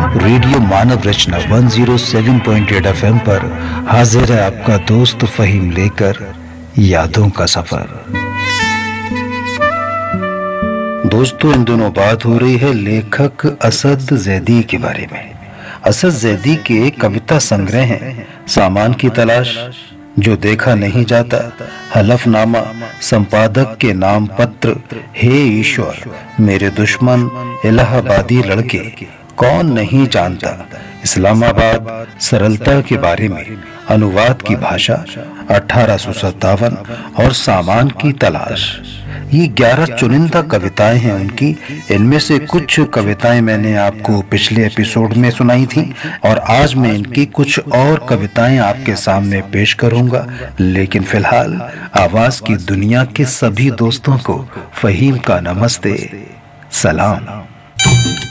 Radio मानव रचना 107.8 FM पर हाजिर है आपका दोस्त फहीम लेकर यादों का सफर। दोस्तों, इन दिनों बात हो रही है लेखक असद जैदी के बारे में। असद जैदी के कविता संग्रह हैं सामान की तलाश, जो देखा नहीं जाता, हलफनामा, संपादक के नाम पत्र, हे ईश्वर, मेरे दुश्मन, इलाहाबादी लड़के, कौन नहीं जानता, इस्लामाबाद, सरलता के बारे में, अनुवाद की भाषा, 1857 और सामान की तलाश। ये 11 चुनिंदा कविताएं हैं उनकी। इनमें से कुछ कविताएं मैंने आपको पिछले एपिसोड में सुनाई थी और आज मैं इनकी कुछ और कविताएं आपके सामने पेश करूंगा। लेकिन फिलहाल आवाज की दुनिया के सभी दोस्तों को फहीम का नमस्ते, सलाम।